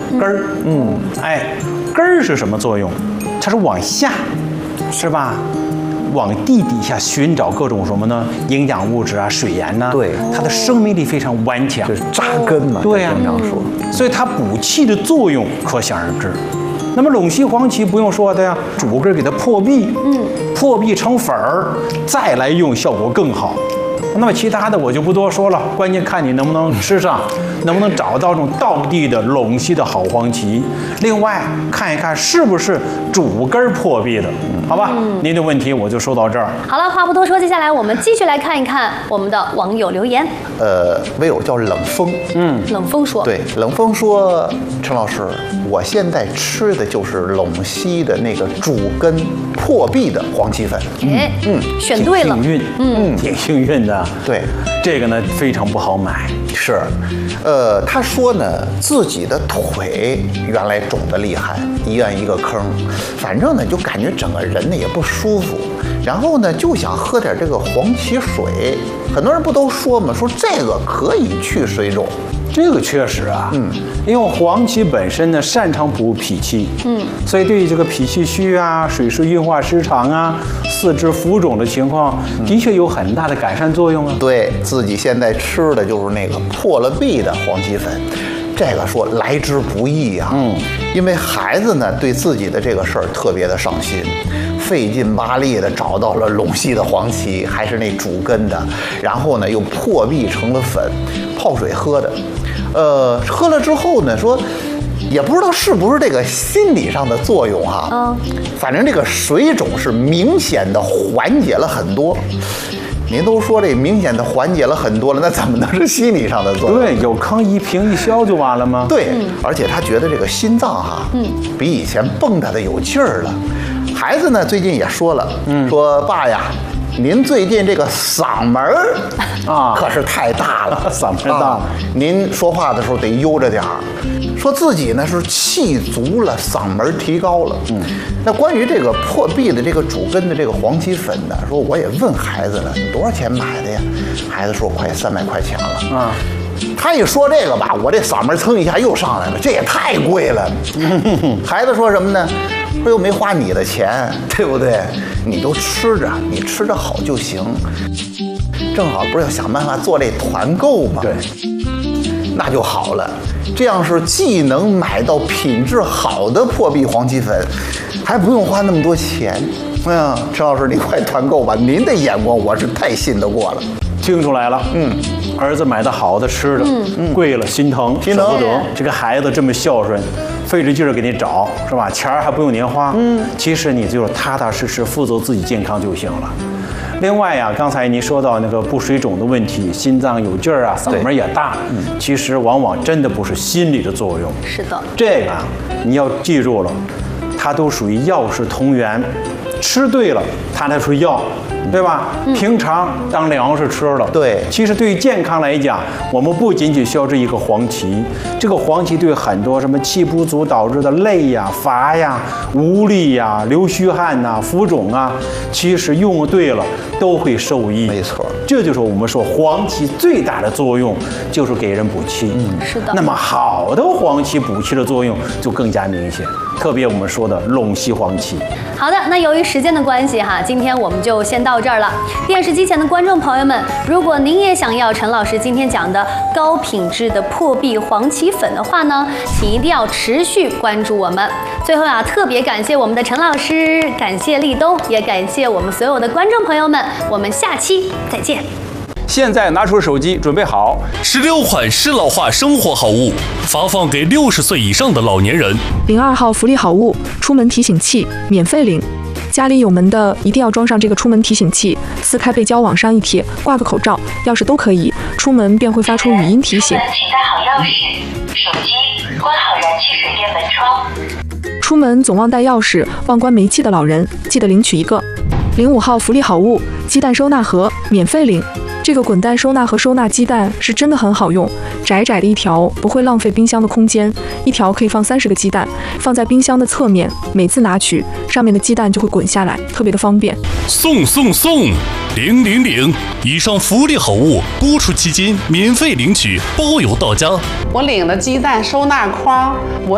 根儿。根儿是什么作用？它是往下，是吧？往地底下寻找各种什么呢？营养物质啊，水盐呐。 对， 它的生命力非常顽强， 就是扎根嘛。 对呀， 经常说， 所以它补气的作用可想而知。那么陇西黄芪不用说的呀，主根给它破壁，破壁成粉儿，再来用效果更好。那么其他的我就不多说了，关键看你能不能吃上，能不能找到这种道地的陇西的好黄芪。另外看一看是不是主根破壁的，好吧？您的问题我就说到这儿。 好了，话不多说，接下来我们继续来看一看我们的网友留言。 微友叫冷风， 冷风说， 对，冷风说，陈老师，我现在吃的就是陇西的那个主根破壁的黄芪粉。 选对了， 挺幸运，挺幸运的。 对， 这个呢非常不好买。 是，他说呢，自己的腿原来肿得厉害，医院一个坑，反正呢就感觉整个人呢也不舒服，然后呢就想喝点这个黄芪水。很多人不都说嘛，说这个可以去水肿。 这个确实啊，因为黄芪本身呢擅长补脾气，所以对于这个脾气虚啊、水湿运化失常啊、四肢浮肿的情况，的确有很大的改善作用啊。 对自己现在吃的就是那个破了壁的黄芪粉，这个说来之不易啊，因为孩子呢对自己的这个事儿特别的上心。费劲巴力的找到了陇西的黄芪，还是那主根的，然后呢又破壁成了粉，泡水喝的。喝了之后呢，说也不知道是不是这个心理上的作用哈，反正这个水肿是明显的缓解了很多。您都说这明显的缓解了很多了，那怎么能是心理上的作用？ 对，有坑一平一消就完了吗？ 对，而且他觉得这个心脏哈，比以前蹦跶的有劲儿了。孩子呢最近也说了，说爸呀，您最近这个嗓门儿啊可是太大了， 嗓门大了， 您说话的时候得悠着点儿。说自己呢是气足了，嗓门提高了。那关于这个破壁的这个主根的这个黄芪粉呢，说我也问孩子了，你多少钱买的呀？孩子说快300块钱了啊。他一说这个吧，我这嗓门蹭一下又上来了，这也太贵了。孩子说什么呢？说又没花你的钱，对不对？你都吃着，你吃着好就行。正好不是要想办法做这团购吗？ 对， 那就好了。这样是既能买到品质好的破壁黄芪粉，还不用花那么多钱。哎呀，陈老师，你快团购吧！您的眼光我是太信得过了。 听出来了，儿子买的好的吃的，贵了心疼，舍不得。这个孩子这么孝顺，费着劲儿给你找，是吧？钱儿还不用您花，其实你就是踏踏实实负责自己健康就行了。另外呀，刚才您说到那个不水肿的问题，心脏有劲儿啊，嗓门也大，其实往往真的不是心理的作用。 是的， 这个啊，你要记住了，它都属于药食同源，吃对了，它才是药。对吧？平常当粮食吃了。 对， 其实对于健康来讲，我们不仅仅需要这一个黄芪，这个黄芪对很多什么气不足导致的累呀、乏呀、无力呀、流虚汗呐、浮肿啊，其实用对了都会受益。 没错， 这就是我们说黄芪最大的作用，就是给人补气。 是的。 那么好的黄芪补气的作用就更加明显，特别我们说的陇西黄芪。 好的，那由于时间的关系哈，今天我们就先到这儿了。电视机前的观众朋友们，如果您也想要陈老师今天讲的高品质的破壁黄芪粉的话呢，请一定要持续关注我们。最后啊，特别感谢我们的陈老师，感谢立冬，也感谢我们所有的观众朋友们，我们下期再见。 现在拿出手机，准备好 16款适老化生活好物，发放给60岁以上的老年人。 02号福利好物，出门提醒器，免费领。家里有门的一定要装上这个出门提醒器，撕开背胶往上一贴，挂个口罩、钥匙都可以，出门便会发出语音提醒。 请带好钥匙、手机，关好燃气水电门窗。 出门总忘带钥匙、忘关煤气的老人，记得领取一个。05号福利好物，鸡蛋收纳盒，免费领。这个滚蛋收纳盒收纳鸡蛋是真的很好用，窄窄的一条不会浪费冰箱的空间，一条可以放30个鸡蛋，放在冰箱的侧面，每次拿取上面的鸡蛋就会滚下来，特别的方便。 送送送！000！以上福利好物播出期间免费领取，包邮到家。 我领了鸡蛋收纳筐，我